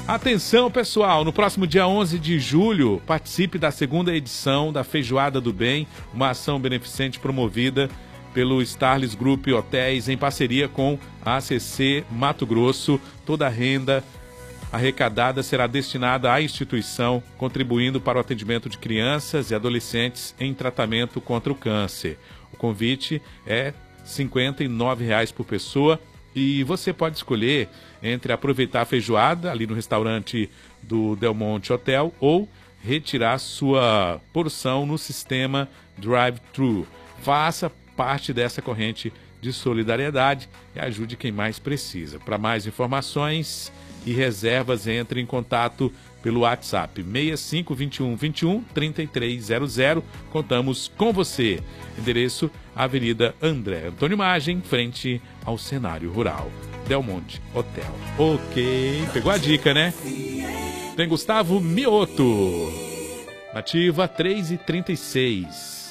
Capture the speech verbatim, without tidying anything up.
Atenção, pessoal, no próximo dia onze de julho, participe da segunda edição da Feijoada do Bem, uma ação beneficente promovida pelo Starlis Group Hotéis em parceria com a A C C Mato Grosso. Toda a renda arrecadada será destinada à instituição, contribuindo para o atendimento de crianças e adolescentes em tratamento contra o câncer. O convite é cinquenta e nove reais por pessoa e você pode escolher entre aproveitar a feijoada ali no restaurante do Del Monte Hotel ou retirar sua porção no sistema drive-thru. Faça parte dessa corrente de solidariedade e ajude quem mais precisa. Para mais informações e reservas, entre em contato pelo WhatsApp seis cinco dois um dois um, três três zero zero. Contamos com você. Endereço: Avenida André Antônio Magem, frente ao Cenário Rural. Del Monte Hotel. Ok, pegou a dica, né? Tem Gustavo Mioto. Nativa três e trinta e seis.